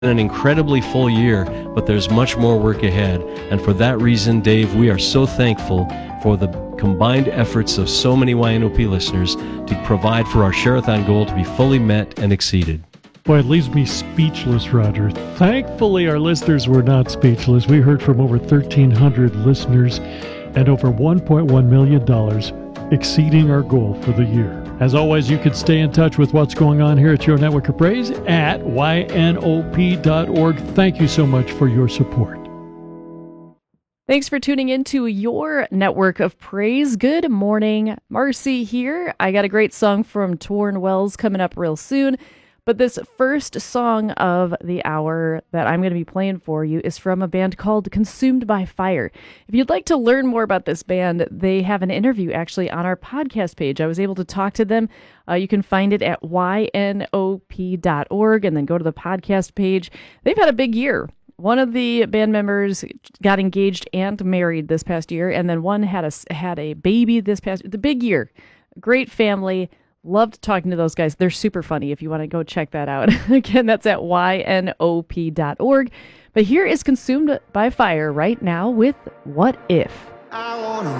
an incredibly full year, but there's much more work ahead. And for that reason, Dave, we are so thankful for the combined efforts of so many YNOP listeners to provide for our Share-a-thon goal to be fully met and exceeded. Boy, it leaves me speechless, Roger. Thankfully, our listeners were not speechless. We heard from over 1,300 listeners and over $1.1 million, exceeding our goal for the year. As always, you can stay in touch with what's going on here at Your Network of Praise at ynop.org. Thank you so much for your support. Thanks for tuning in to Your Network of Praise. Good morning. Marcy here. I got a great song from Torn Wells coming up real soon. But this first song of the hour that I'm going to be playing for you is from a band called Consumed by Fire. If you'd like to learn more about this band, they have an interview actually on our podcast page. I was able to talk to them. You can find it at ynop.org and then go to the podcast page. They've had a big year. One of the band members got engaged and married this past year, and then one had a baby this past year. The big year. Great family. Loved talking to those guys. They're super funny if you want to go check that out. Again, that's at ynop.org. But here is Consumed by Fire right now with What If? I wanna